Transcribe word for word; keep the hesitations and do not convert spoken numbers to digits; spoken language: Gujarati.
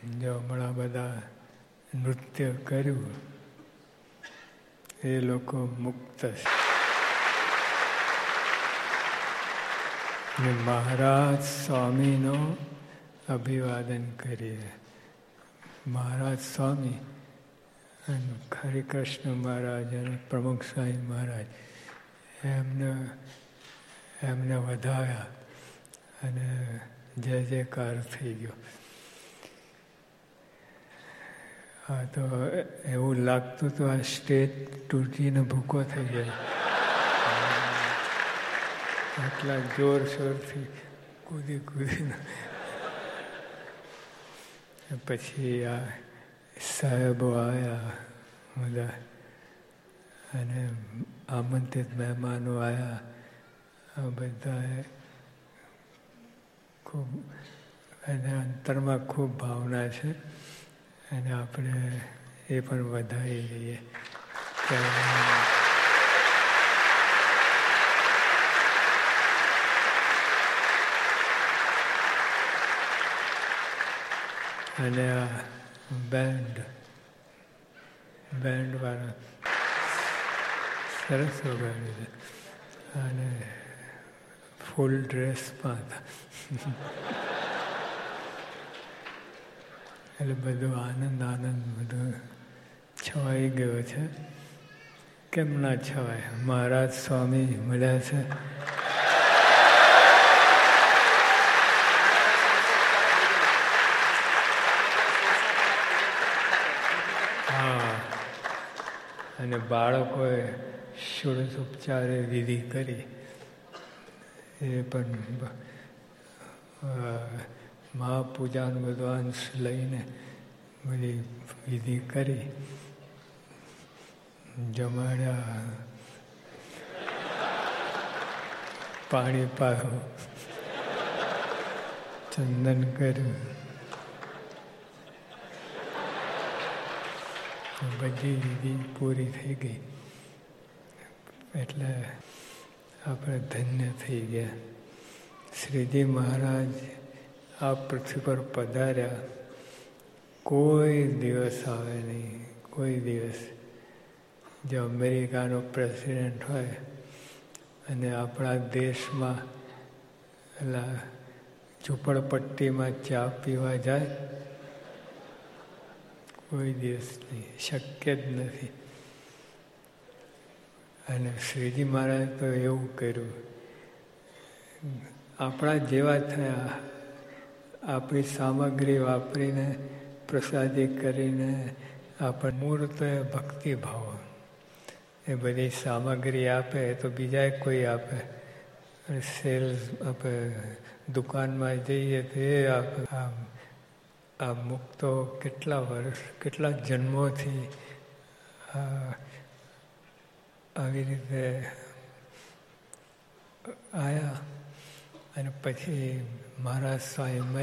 જો હમણાં બધા નૃત્ય કર્યું એ લોકો મુક્ત છે. ને મહારાજ સ્વામીનો અભિવાદન કરીએ. મહારાજ સ્વામી અને હરિકૃષ્ણ મહારાજ અને પ્રમુખ સ્વામી મહારાજ એમને એમને વધાવ્યા અને જય જયકાર થઈ ગયો. હા, તો એવું લાગતું તો આ સ્ટેજ તૂટીને ભૂકો થઈ જાય. આટલા જોરશોરથી કૂદી કૂદીને પછી આ સાહેબો આવ્યા બધા અને આમંત્રિત મહેમાનો આવ્યા. આ બધાએ ખૂબ એને અંતરમાં ખૂબ ભાવના છે અને આપણે એ પણ વધારી દઈએ. અને આ બેન્ડ બેન્ડ વાળા સરસ વગાડ્યું છે અને ફૂલ ડ્રેસમાં હતા. એટલે બધું આનંદ આનંદ બધું છવાઈ ગયો છે. કેમ ના છવાય? મહારાજ સ્વામી મળ્યા છે. હા, અને બાળકોએ ષોડશોપચારે વિધિ કરી એ પણ મહાપૂજાનું બધું અંશ લઈને બધી વિધિ કરી, જમાડ્યા, પાણી પાયું, ચંદન કર્યું, બધી વિધિ પૂરી થઈ ગઈ. એટલે આપણે ધન્ય થઈ ગયા. શ્રીજી મહારાજ આ પૃથ્વી પર પધાર્યા, કોઈ દિવસ આવે નહીં, કોઈ દિવસ. જો અમેરિકાનો પ્રેસિડેન્ટ હોય અને આપણા દેશમાં એટલે ઝૂંપડપટ્ટીમાં ચા પીવા જાય, કોઈ દિવસ નહીં, શક્ય જ નથી. અને શ્રીજી મહારાજ તો એવું કર્યું, આપણા જેવા થયા, આપણી સામગ્રી વાપરીને પ્રસાદી કરીને આપણ મૂળ તો એ ભક્તિભાવ. એ બધી સામગ્રી આપે તો બીજા કોઈ આપે. સેલ્સ આપે, દુકાનમાં જઈએ તો એ આપે. આમ આ મુક્તો કેટલા વર્ષ, કેટલા જન્મોથી આવી રીતે આવ્યા અને પછી મહારાજ સ્વામી